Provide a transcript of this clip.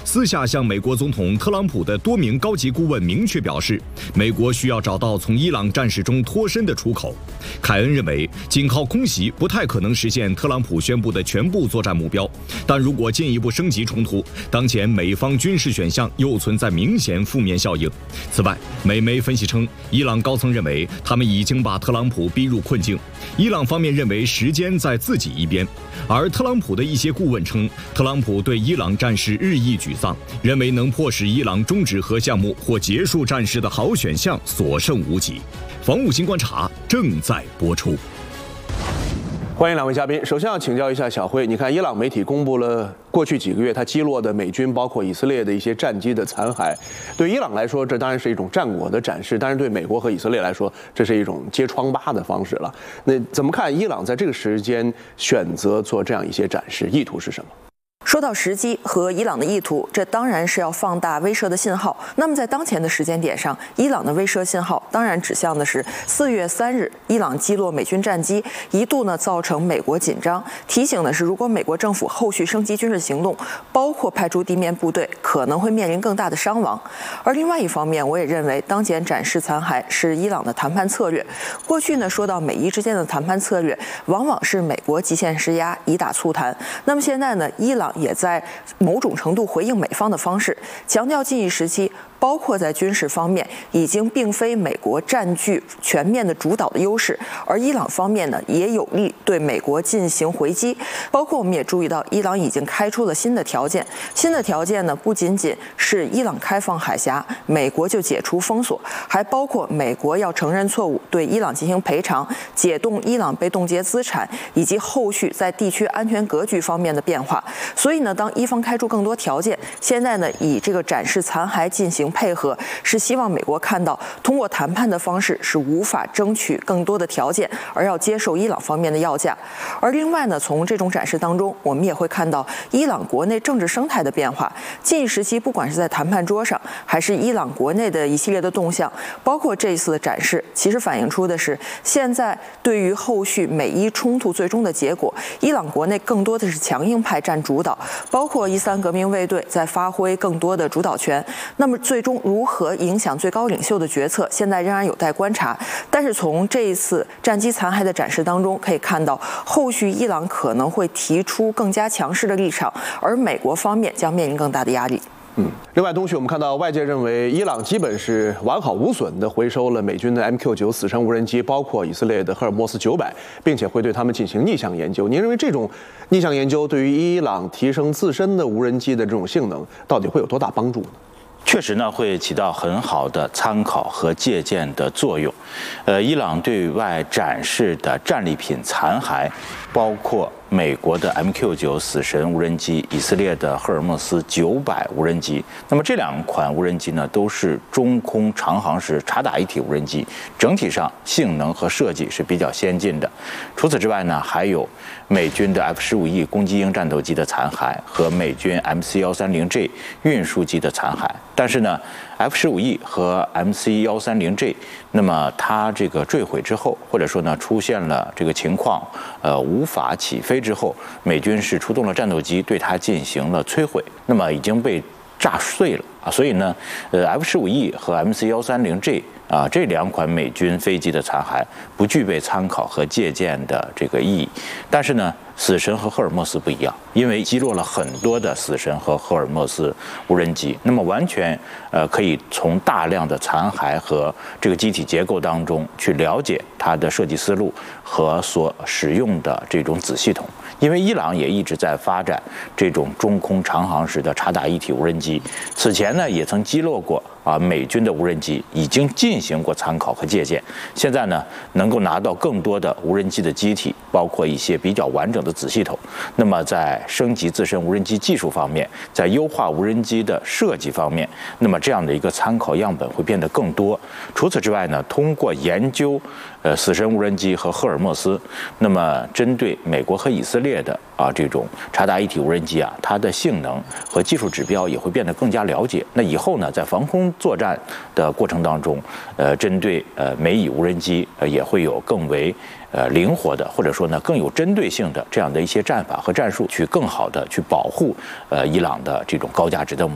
私下向美国总统特朗普的多名高级顾问明确表示，美国需要找到从伊朗战事中脱身的出口。凯恩认为，仅靠空袭不太可能实现特朗普宣布的全部作战目标，但如果进一步升级冲突，当前美方军事选项又存在明显负面效应。此外，美媒分析称，伊朗高层认为他们已经把特朗普逼入困境，伊朗方面认为时间在自己一边，而特朗普的一些顾问称，特朗普对伊朗战事日益沮丧，认为能迫使伊朗终止核项目或结束战事的好选项所剩无几。防务新观察正在播出。 欢迎两位嘉宾。首先要请教一下小辉，你看伊朗媒体公布了过去几个月他击落的美军，包括以色列的一些战机的残骸。对伊朗来说，这当然是一种战果的展示；但是对美国和以色列来说，这是一种揭疮疤的方式了。那怎么看伊朗在这个时间选择做这样一些展示，意图是什么？ 说到时机和伊朗的意图，这当然是要放大威慑的信号。那么在当前的时间点上，伊朗的威慑信号当然指向的是4月3日，伊朗击落美军战机，一度呢造成美国紧张，提醒的是如果美国政府后续升级军事行动，包括派出地面部队，可能会面临更大的伤亡。而另外一方面，我也认为当前展示残骸是伊朗的谈判策略。过去呢，说到美伊之间的谈判策略，往往是美国极限施压，以打促谈。那么现在呢，伊朗也在某种程度回应美方的方式，强调近一时期，包括在军事方面，已经并非美国占据全面的主导的优势，而伊朗方面呢，也有力对美国进行回击。包括我们也注意到，伊朗已经开出了新的条件。新的条件呢，不仅仅是伊朗开放海峡，美国就解除封锁，还包括美国要承认错误，对伊朗进行赔偿，解冻伊朗被冻结资产，以及后续在地区安全格局方面的变化。所以呢，当伊方开出更多条件，现在呢，以这个展示残骸进行配合，是希望美国看到通过谈判的方式是无法争取更多的条件，而要接受伊朗方面的要价。而另外呢，从这种展示当中，我们也会看到伊朗国内政治生态的变化。近一时期，不管是在谈判桌上，还是伊朗国内的一系列的动向，包括这一次的展示，其实反映出的是现在对于后续美伊冲突最终的结果，伊朗国内更多的是强硬派占主导，包括伊斯兰革命卫队在发挥更多的主导权。那么最终如何影响最高领袖的决策，现在仍然有待观察。但是从这一次战机残骸的展示当中可以看到，后续伊朗可能会提出更加强势的立场，而美国方面将面临更大的压力。 另外，东旭，我们看到外界认为伊朗基本是完好无损地回收了美军的 MQ9 死神无人机，包括以色列的赫尔墨斯900，并且会对他们进行逆向研究。您认为这种逆向研究对于伊朗提升自身的无人机的这种性能，到底会有多大帮助呢？ 确实呢，会起到很好的参考和借鉴的作用。伊朗对外展示的战利品残骸，包括美国的 MQ9 死神无人机、以色列的赫尔墨斯900无人机。那么这两款无人机呢，都是中空长航时察打一体无人机，整体上性能和设计是比较先进的。除此之外呢，还有美军的 F-15E 攻击鹰战斗机的残骸和美军 MC-130J 运输机的残骸。但是呢， F-15E 和 MC-130J， 那么它这个坠毁之后，或者说呢出现了这个情况，无法起飞之后，美军是出动了战斗机对它进行了摧毁，那么已经被炸碎了啊。所以呢，F-15E 和 MC-130J 啊这两款美军飞机的残骸不具备参考和借鉴的这个意义。但是呢，死神和赫尔墨斯不一样，因为击落了很多的死神和赫尔墨斯无人机，那么完全可以从大量的残骸和这个机体结构当中去了解它的设计思路和所使用的这种子系统。因为伊朗也一直在发展这种中空长航时的察打一体无人机，此前呢也曾击落过美军的无人机，已经进行过参考和借鉴。现在呢，能够拿到更多的无人机的机体，包括一些比较完整的子系统。那么在升级自身无人机技术方面，在优化无人机的设计方面，那么这样的一个参考样本会变得更多。除此之外呢，通过研究死神无人机和赫尔墨斯，那么针对美国和以色列的这种察打一体无人机它的性能和技术指标也会变得更加了解。那以后呢，在防空作战的过程当中，针对美以无人机也会有更为灵活的，或者说呢更有针对性的这样的一些战法和战术，去更好的去保护伊朗的这种高价值的